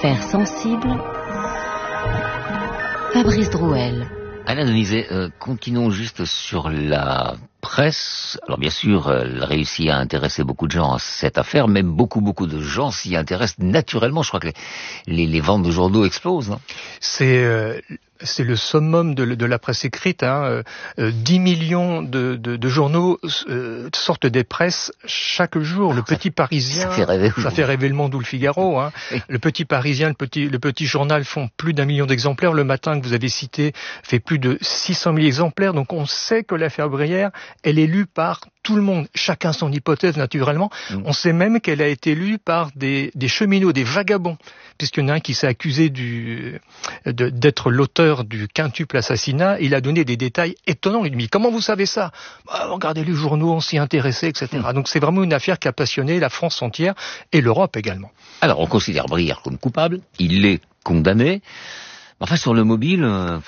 Affaires sensibles. Fabrice Drouel. Alain Denizet, continuons juste sur la presse. Alors bien sûr, elle réussit à intéresser beaucoup de gens à cette affaire, mais beaucoup de gens s'y intéressent naturellement. Je crois que les ventes de journaux explosent. Non ? C'est le summum de la presse écrite. 10 millions de journaux sortent des presses chaque jour. Le Petit Parisien, ça fait rêver le monde ou le Figaro. Oui. Le Petit Parisien, le petit journal font plus d'1 million d'exemplaires. Le Matin que vous avez cité fait plus de 600 000 exemplaires. Donc on sait que l'affaire Brière, elle est lue par tout le monde. Chacun son hypothèse naturellement. On sait même qu'elle a été lue par des cheminots, des vagabonds, puisqu'il y en a un qui s'est accusé d'être l'auteur du quintuple assassinat. Il a donné des détails étonnants. Il dit, comment vous savez ça ? Regardez les journaux, on s'y intéressait, etc. Donc c'est vraiment une affaire qui a passionné la France entière et l'Europe également. Alors on considère Brière comme coupable, il est condamné. Enfin sur le mobile,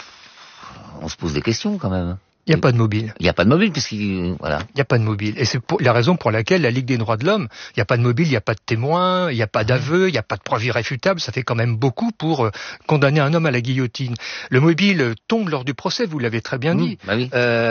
on se pose des questions quand même. Il n'y a pas de mobile. Il n'y a pas de mobile puisqu'il voilà. Il n'y a pas de mobile. Et c'est la raison pour laquelle la Ligue des droits de l'homme, il n'y a pas de mobile, il n'y a pas de témoin, il n'y a pas d'aveu, il n'y a pas de preuve irréfutable. Ça fait quand même beaucoup pour condamner un homme à la guillotine. Le mobile tombe lors du procès, vous l'avez très bien dit. Bah oui.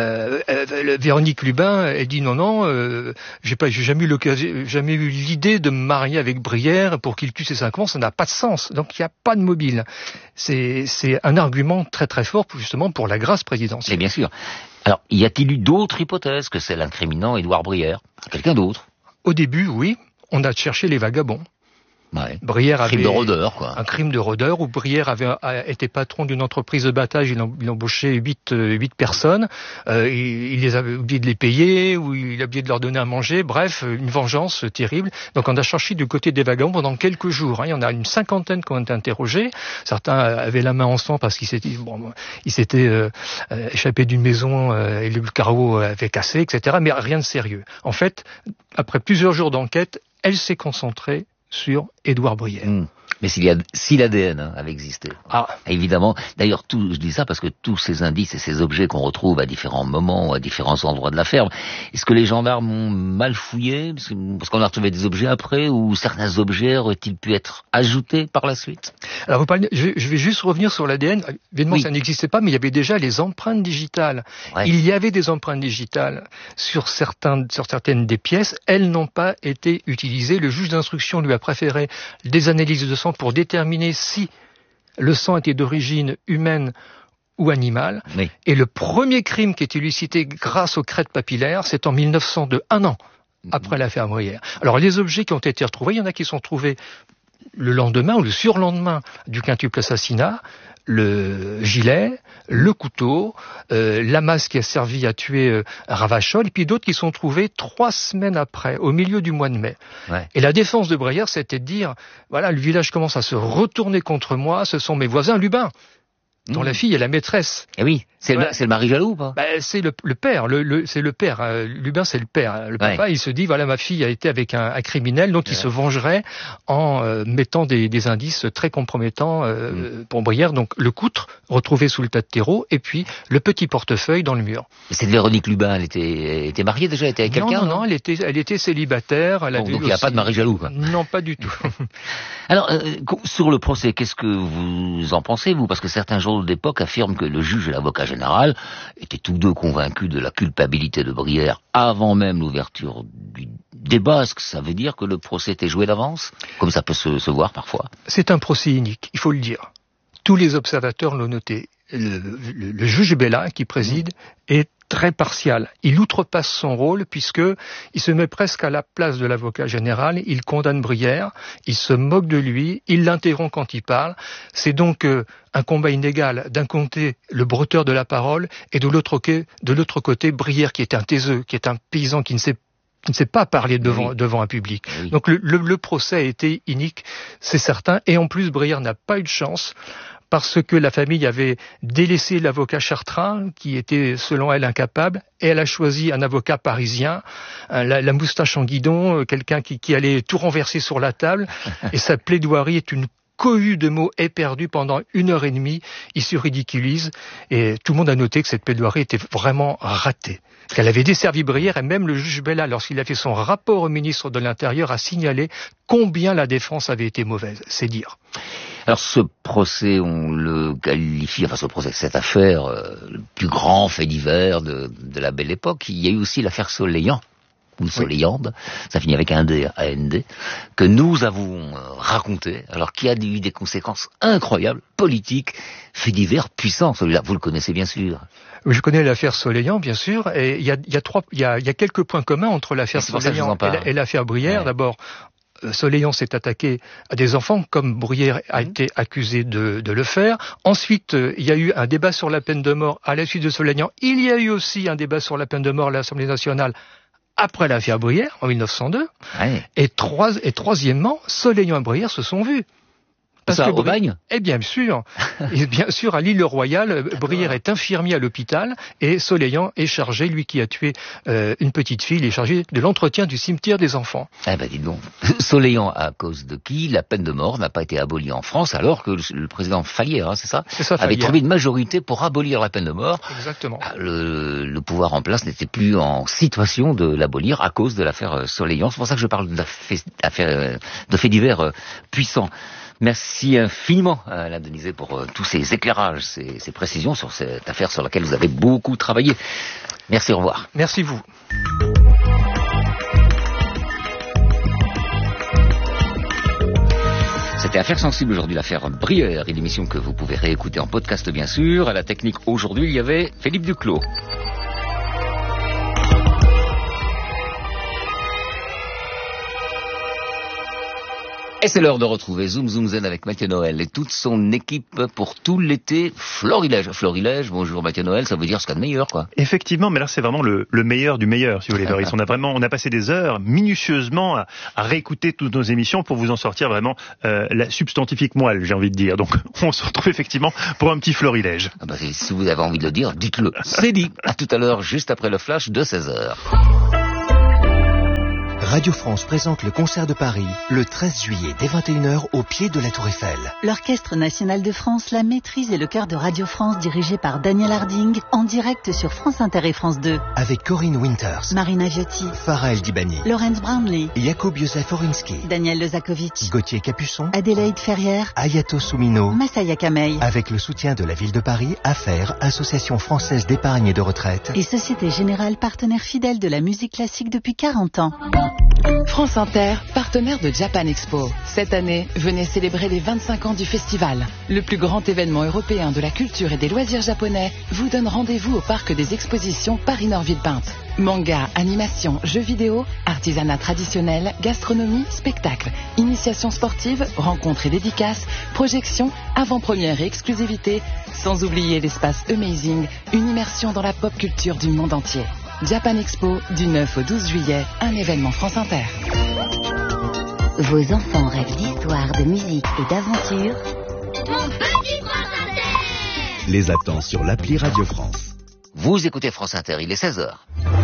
Véronique Lubin, elle dit non, j'ai jamais eu l'idée de me marier avec Brière pour qu'il tue ses 5 enfants, ça n'a pas de sens. Donc il n'y a pas de mobile. C'est un argument très très fort justement pour la grâce présidentielle. Et bien sûr. Alors, y a-t-il eu d'autres hypothèses que celle incriminant Édouard Brière ? Quelqu'un d'autre ? Au début, oui, on a cherché les vagabonds. Ouais. Brière crime de rôdeur, quoi. Un crime de rôdeur où Brière était patron d'une entreprise de battage, il embauchait 8 personnes, il les avait oublié de les payer, ou il a oublié de leur donner à manger, bref, une vengeance terrible. Donc on a cherché du côté des vagabonds pendant quelques jours. Il y en a une 50aine qui ont été interrogés. Certains avaient la main en sang parce qu'ils s'étaient échappés d'une maison et le carreau avait cassé, etc. Mais rien de sérieux. En fait, après plusieurs jours d'enquête, elle s'est concentrée sur Édouard Brière. Mais si l'ADN avait existé, évidemment. D'ailleurs, je dis ça parce que tous ces indices et ces objets qu'on retrouve à différents moments, à différents endroits de l'affaire, est-ce que les gendarmes ont mal fouillé parce qu'on a retrouvé des objets après, ou certains objets auraient-ils pu être ajoutés par la suite ? Alors vous parlez, je vais juste revenir sur l'ADN. Évidemment, ça n'existait pas, mais il y avait déjà les empreintes digitales. Ouais. Il y avait des empreintes digitales sur certaines des pièces. Elles n'ont pas été utilisées. Le juge d'instruction lui a préféré des analyses de sang pour déterminer si le sang était d'origine humaine ou animale. Oui. Et le premier crime qui est élucidé grâce aux crêtes papillaires, c'est en 1902, 1 an après l'affaire Brière. Alors les objets qui ont été retrouvés, il y en a qui sont trouvés le lendemain ou le surlendemain du quintuple assassinat, le gilet, le couteau, la masse qui a servi à tuer Ravachol, et puis d'autres qui sont trouvés 3 semaines après, au milieu du mois de mai. Ouais. Et la défense de Brière, c'était de dire, voilà, le village commence à se retourner contre moi, ce sont mes voisins Lubin, dont la fille est la maîtresse. Eh oui, c'est le mari jaloux, pas ? C'est le père, c'est le père. Lubin, c'est le père. Le papa, il se dit, voilà, ma fille a été avec un criminel, donc il se vengerait en mettant des indices très compromettants pour Brière. Donc le coutre retrouvé sous le tas de terreau, et puis le petit portefeuille dans le mur. Et cette Véronique Lubin, elle était mariée déjà, elle était avec quelqu'un ? Non, elle était célibataire. Donc il n'y a pas de mari jaloux, quoi. Non, pas du tout. Alors, sur le procès, qu'est-ce que vous en pensez, vous ? Parce que certains journaux d'époque affirment que le juge et l'avocat général étaient tous deux convaincus de la culpabilité de Brière avant même l'ouverture du débat. Est-ce que ça veut dire que le procès était joué d'avance, comme ça peut se voir parfois ? C'est un procès unique, il faut le dire. Tous les observateurs l'ont noté. Le juge Bella, qui préside, est très partial. Il outrepasse son rôle puisque il se met presque à la place de l'avocat général, il condamne Brière, il se moque de lui, il l'interrompt quand il parle. C'est donc un combat inégal. D'un côté, le bretteur de la parole, et de l'autre côté, Brière, qui est un taiseux, qui est un paysan qui ne sait pas parler devant un public. Oui. Donc le procès a été unique, c'est certain, et en plus Brière n'a pas eu de chance, parce que la famille avait délaissé l'avocat Chartrain, qui était selon elle incapable, et elle a choisi un avocat parisien, la moustache en guidon, quelqu'un qui allait tout renverser sur la table, et sa plaidoirie est une cohue de mots éperdus pendant 1h30. Il se ridiculise et tout le monde a noté que cette plaidoirie était vraiment ratée. Qu'elle avait desservi Brière et même le juge Bella, lorsqu'il a fait son rapport au ministre de l'Intérieur, a signalé combien la défense avait été mauvaise. C'est dire. Alors ce procès, on le qualifie, cette affaire, le plus grand fait divers de la belle époque. Il y a eu aussi l'affaire Soleillant, ou Soleillande, ça finit avec un D, A-N-D, que nous avons raconté, alors qui a eu des conséquences incroyables, politiques, fait divers puissants. Celui-là, vous le connaissez bien sûr. Oui, je connais l'affaire Soleillant, bien sûr, et il y a quelques points communs entre l'affaire Soleillant et l'affaire Brière. Ouais. D'abord, Soleillant s'est attaqué à des enfants, comme Brière a été accusé de le faire. Ensuite, il y a eu un débat sur la peine de mort à la suite de Soleillant. Il y a eu aussi un débat sur la peine de mort à l'Assemblée nationale après l'affaire Brière, en 1902. Ouais. Et troisièmement, Soleillant et Brière se sont vus. Parce que au bagne ? Eh bien sûr. Et bien sûr, à l'Île-Royale, Brière est infirmier à l'hôpital et Soleillant est chargé, lui qui a tué une petite fille, il est chargé de l'entretien du cimetière des enfants. Eh ben dites donc. Soleillant, à cause de qui la peine de mort n'a pas été abolie en France, alors que le président Fallières, c'est ça, avait trouvé une majorité pour abolir la peine de mort. Exactement. Le pouvoir en place n'était plus en situation de l'abolir à cause de l'affaire Soleillant. C'est pour ça que je parle de faits divers puissants. Merci infiniment à Alain Denizet pour tous ces éclairages, ces précisions sur cette affaire sur laquelle vous avez beaucoup travaillé. Merci, au revoir. Merci vous. C'était Affaire sensible aujourd'hui, l'affaire Brière, une émission que vous pouvez réécouter en podcast bien sûr. À la technique aujourd'hui, il y avait Philippe Duclos. Et c'est l'heure de retrouver Zoom Zoom Zen avec Mathieu Noël et toute son équipe pour tout l'été Florilège. Florilège, bonjour Mathieu Noël, ça veut dire ce qu'il y a de meilleur, quoi. Effectivement, mais là c'est vraiment le meilleur du meilleur, si vous voulez, Fabrice. On a passé des heures minutieusement à réécouter toutes nos émissions pour vous en sortir vraiment la substantifique moelle, j'ai envie de dire. Donc on se retrouve effectivement pour un petit Florilège. Ah bah, si vous avez envie de le dire, dites-le. C'est dit. À tout à l'heure, juste après le flash de 16h. Radio France présente le concert de Paris le 13 juillet dès 21h au pied de la Tour Eiffel. L'Orchestre National de France, la maîtrise et le chœur de Radio France dirigé par Daniel Harding en direct sur France Inter et France 2. Avec Corinne Winters, Marina Viotti, Farah El Dibani, Laurence Brownlee, Jakub Józef Oryński, Daniel Lezakovic, Gauthier Capuçon, Adélaïde Ferrière, Ayato Soumino, Massaya Kamei. Avec le soutien de la ville de Paris, AFFAIRE, Association française d'épargne et de retraite. Et Société Générale, partenaire fidèle de la musique classique depuis 40 ans. France Inter, partenaire de Japan Expo. Cette année, venez célébrer les 25 ans du festival. Le plus grand événement européen de la culture et des loisirs japonais vous donne rendez-vous au parc des expositions Paris-Nord-Villepinte. Manga, animation, jeux vidéo, artisanat traditionnel, gastronomie, spectacle, initiation sportive, rencontres et dédicaces, projections, avant-première et exclusivité, sans oublier l'espace Amazing, une immersion dans la pop culture du monde entier. Japan Expo, du 9 au 12 juillet, un événement France Inter. Vos enfants rêvent d'histoire, de musique et d'aventure. Mon petit France Inter! Les attend sur l'appli Radio France. Vous écoutez France Inter, il est 16h.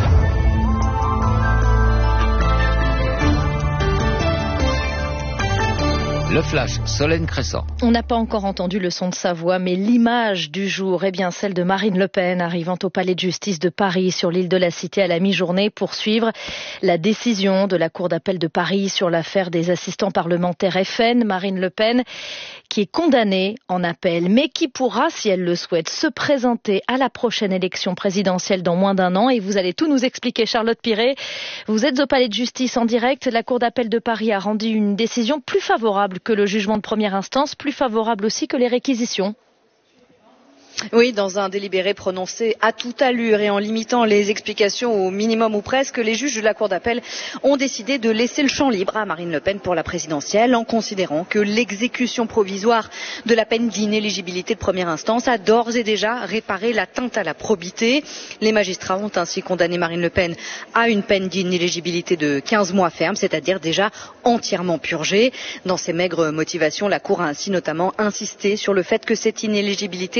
Le flash, Solène Crescent. On n'a pas encore entendu le son de sa voix, mais l'image du jour est bien celle de Marine Le Pen arrivant au palais de justice de Paris sur l'île de la Cité à la mi-journée pour suivre la décision de la Cour d'appel de Paris sur l'affaire des assistants parlementaires FN. Marine Le Pen qui est condamnée en appel, mais qui pourra, si elle le souhaite, se présenter à la prochaine élection présidentielle dans moins d'un an. Et vous allez tout nous expliquer, Charlotte Piret. Vous êtes au palais de justice en direct. La Cour d'appel de Paris a rendu une décision plus favorable que le jugement de première instance, plus favorable aussi que les réquisitions. Oui, dans un délibéré prononcé à toute allure et en limitant les explications au minimum ou presque, les juges de la Cour d'appel ont décidé de laisser le champ libre à Marine Le Pen pour la présidentielle en considérant que l'exécution provisoire de la peine d'inéligibilité de première instance a d'ores et déjà réparé l'atteinte à la probité. Les magistrats ont ainsi condamné Marine Le Pen à une peine d'inéligibilité de 15 mois ferme, c'est-à-dire déjà entièrement purgée. Dans ses maigres motivations, la Cour a ainsi notamment insisté sur le fait que cette inéligibilité doit être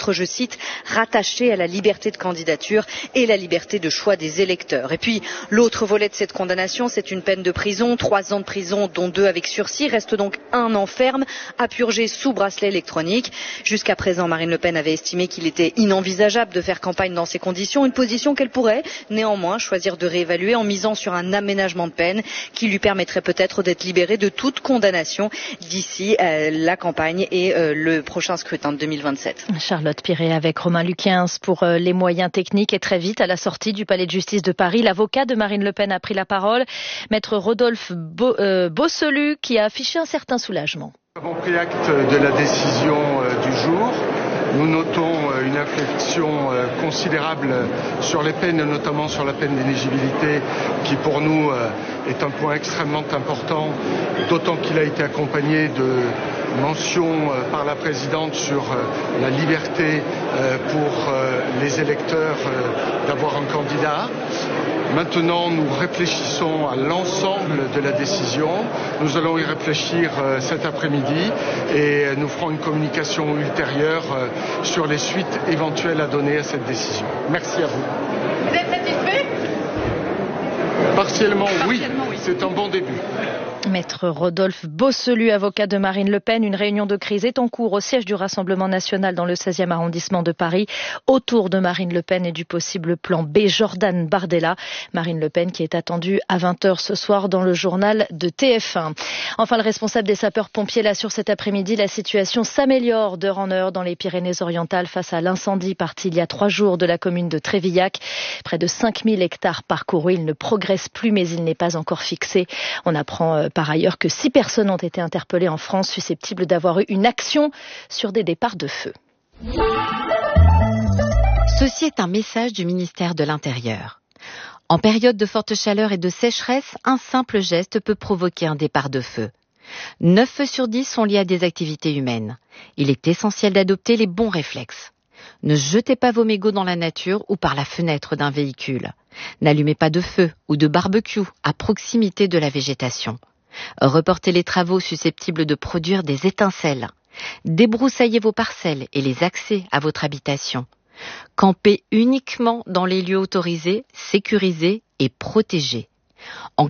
être, je cite, rattaché à la liberté de candidature et la liberté de choix des électeurs. Et puis, l'autre volet de cette condamnation, c'est une peine de prison, 3 ans de prison, dont 2 avec sursis, reste donc 1 an ferme à purger sous bracelet électronique. Jusqu'à présent, Marine Le Pen avait estimé qu'il était inenvisageable de faire campagne dans ces conditions, une position qu'elle pourrait néanmoins choisir de réévaluer en misant sur un aménagement de peine qui lui permettrait peut-être d'être libérée de toute condamnation d'ici la campagne et le prochain scrutin de 2027. Charlotte Piré avec Romain Luquens pour les moyens techniques. Et très vite, à la sortie du palais de justice de Paris, l'avocat de Marine Le Pen a pris la parole, maître Rodolphe Bosselu, qui a affiché un certain soulagement. Nous avons pris acte de la décision du jour. Nous notons une inflexion considérable sur les peines, notamment sur la peine d'éligibilité, qui pour nous est un point extrêmement important, d'autant qu'il a été accompagné de mentions par la présidente sur la liberté pour les électeurs d'avoir un candidat. Maintenant, nous réfléchissons à l'ensemble de la décision. Nous allons y réfléchir cet après-midi et nous ferons une communication ultérieure sur les suites éventuelles à donner à cette décision. Merci à vous. Vous êtes satisfait ? Partiellement, oui. C'est un bon début. Maître Rodolphe Bosselu, avocat de Marine Le Pen. Une réunion de crise est en cours au siège du Rassemblement national dans le 16e arrondissement de Paris autour de Marine Le Pen et du possible plan B. Jordan Bardella. Marine Le Pen qui est attendue à 20h ce soir dans le journal de TF1. Enfin, le responsable des sapeurs-pompiers l'assure cet après-midi, la situation s'améliore d'heure en heure dans les Pyrénées-Orientales face à l'incendie parti il y a 3 jours de la commune de Trévillac. Près de 5000 hectares parcourus. Il ne progresse plus mais il n'est pas encore fixé. On apprend par ailleurs que 6 personnes ont été interpellées en France susceptibles d'avoir eu une action sur des départs de feu. Ceci est un message du ministère de l'Intérieur. En période de forte chaleur et de sécheresse, un simple geste peut provoquer un départ de feu. 9 feux sur 10 sont liés à des activités humaines. Il est essentiel d'adopter les bons réflexes. Ne jetez pas vos mégots dans la nature ou par la fenêtre d'un véhicule. N'allumez pas de feu ou de barbecue à proximité de la végétation. Reportez les travaux susceptibles de produire des étincelles. Débroussaillez vos parcelles et les accès à votre habitation. Campez uniquement dans les lieux autorisés, sécurisés et protégés. En